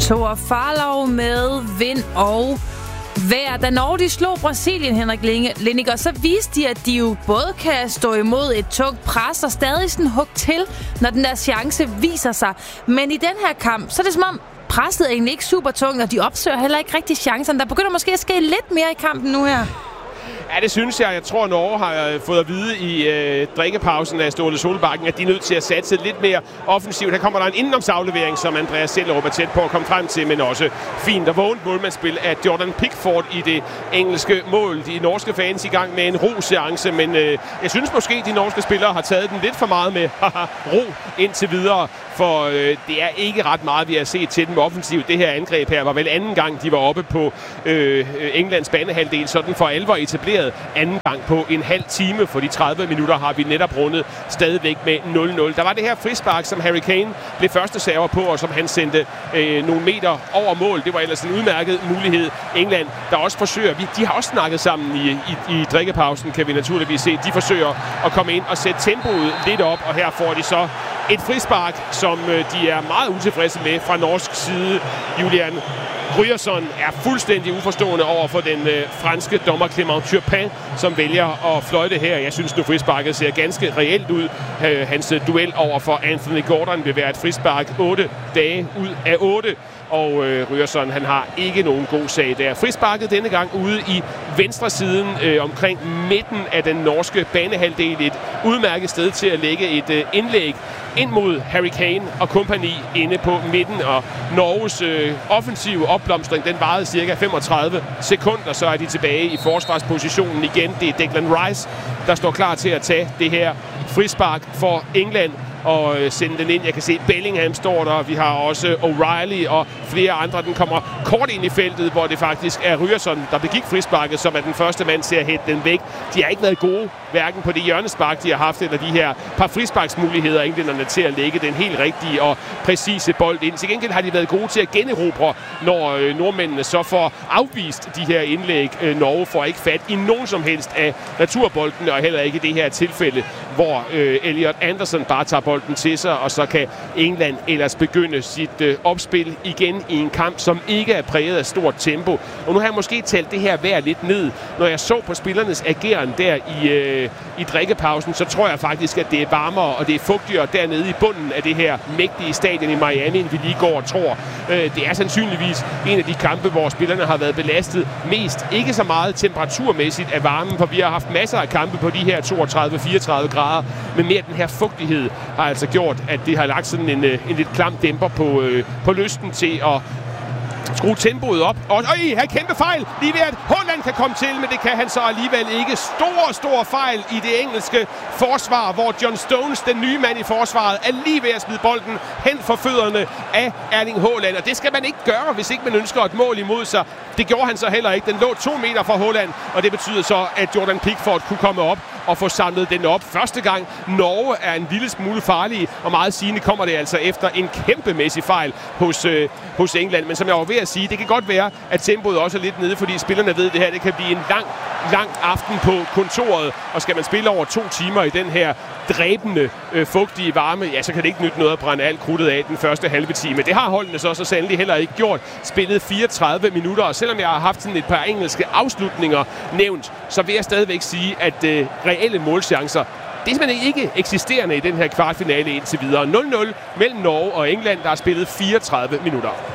Thor Farlov med vind og vejr. Da Norge de slog Brasilien, Henrik Lindinger, så viste de, at de jo både kan stå imod et tungt pres og stadig sådan hugge til, når den der chance viser sig. Men i den her kamp, så er det som om presset er egentlig ikke super tungt, og de opsøger heller ikke rigtig chancerne. Der begynder måske at ske lidt mere i kampen nu her. Ja, det synes jeg. Jeg tror, Norge har fået at vide i drikkepausen af Ståle Solbakken, at de er nødt til at satse lidt mere offensivt. Her kommer der en indenomsaflevering, som Andreas Sellerup er tæt på at komme frem til, men også fint og vågent målmandsspil af Jordan Pickford i det engelske mål. De norske fans i gang med en ro-seance, men jeg synes måske, de norske spillere har taget den lidt for meget med ro indtil videre, for det er ikke ret meget, vi har set til dem offensivt. Det her angreb her var vel anden gang, de var oppe på Englands banehalvdel, sådan for alvor etableret anden gang på en halv time. For de 30 minutter har vi netop rundet stadigvæk med 0-0. Der var det her frispark, som Harry Kane blev første server på, og som han sendte nogle meter over mål. Det var ellers en udmærket mulighed. England, der også forsøger, de har også snakket sammen i drikkepausen, kan vi naturligvis se. De forsøger at komme ind og sætte tempoet lidt op, og her får de så et frispark, som de er meget utilfredse med fra norsk side. Julian Ryerson er fuldstændig uforstående over for den franske dommer Clément Turpin, som vælger at fløjte her. Jeg synes nu, frisparket ser ganske reelt ud. Hans duel over for Anthony Gordon vil være et frispark 8 dage ud af 8. Og Ryerson, han har ikke nogen god sag der. Frisparket denne gang ude i venstre siden omkring midten af den norske banehalvdel. Et udmærket sted til at lægge et indlæg ind mod Harry Kane og kompagni inde på midten. Og Norges offensive opblomstring, den varede cirka 35 sekunder. Så er de tilbage i forsvarspositionen igen. Det er Declan Rice, der står klar til at tage det her frispark for England og sende den ind. Jeg kan se, Bellingham står der. Vi har også O'Reilly og flere andre. Den kommer kort ind i feltet, hvor det faktisk er Ryerson, der begik frisparket, som er den første mand til at hætte den væk. De har ikke været gode, hverken på det hjørnespark, de har haft, eller de her par frisparksmuligheder, englænderne til at lægge den helt rigtige og præcise bold ind. Til gengæld har de været gode til at generobre, når nordmændene så får afvist de her indlæg. Norge får ikke fat i nogen som helst af returbolden, og heller ikke i det her tilfælde, hvor Elliot Anderson bare tager bolden til sig, og så kan England ellers begynde sit opspil igen i en kamp, som ikke er præget af stort tempo. Og nu har jeg måske talt det her vejr lidt ned. Når jeg så på spillernes ageren der i drikkepausen, så tror jeg faktisk, at det er varmere og det er fugtigere dernede i bunden af det her mægtige stadion i Miami, end vi lige går og tror. Det er sandsynligvis en af de kampe, hvor spillerne har været belastet mest. Ikke så meget temperaturmæssigt af varmen, for vi har haft masser af kampe på de her 32-34 grader, men mere den her fugtighed har altså gjort, at det har lagt sådan en lidt klam dæmper på lysten til at skrue tempoet op. Og her kæmpe fejl. Lige ved at Haaland kan komme til, men det kan han så alligevel ikke. Stor fejl i det engelske forsvar, hvor John Stones, den nye mand i forsvaret, er lige ved at smide bolden hen for fødderne af Erling Haaland. Og det skal man ikke gøre, hvis ikke man ønsker et mål imod sig. Det gjorde han så heller ikke. Den lå 2 meter fra Haaland, og det betyder så, at Jordan Pickford kunne komme op og få samlet den op. Første gang Norge er en lille smule farlige, og meget sigende kommer det altså efter en kæmpemæssig fejl hos England. Men som jeg var ved at sige, det kan godt være, at tempoet også er lidt nede, fordi spillerne ved det her. Det kan blive en lang aften på kontoret, og skal man spille over 2 timer i den her dræbende, fugtige varme, ja, så kan det ikke nytte noget at brænde alt krudtet af den første halve time. Det har holdene så sandelig heller ikke gjort. Spillet 34 minutter, og selvom jeg har haft sådan et par engelske afslutninger nævnt, så vil jeg stadigvæk sige, at reelle målchancer, det er simpelthen ikke eksisterende i den her kvartfinale indtil videre. 0-0 mellem Norge og England, der har spillet 34 minutter.